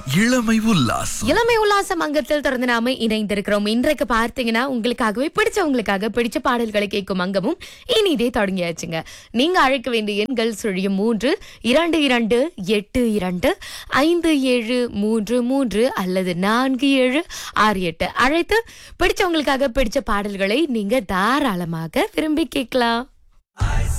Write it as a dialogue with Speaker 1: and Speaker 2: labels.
Speaker 1: இளமை உல்லாசம்.
Speaker 2: இளமை உல்லாசம் அங்கத்தில் தொடர்ந்து நாம இணைந்திருக்கிறோம். இன்றைக்கு பார்த்தீங்கன்னா உங்களுக்காகவே பிடிச்சவங்களுக்காக பிடிச்ச பாடல்களை கேட்கும் அங்கமும் இனிதே தொடங்கியாச்சுங்க. நீங்க அழைக்க வேண்டிய எண்கள் 0322825733 அல்லது 4768 அழைத்து பிடிச்சவங்களுக்காக பிடிச்ச பாடல்களை நீங்க தாராளமாக விரும்பி கேட்கலாம்.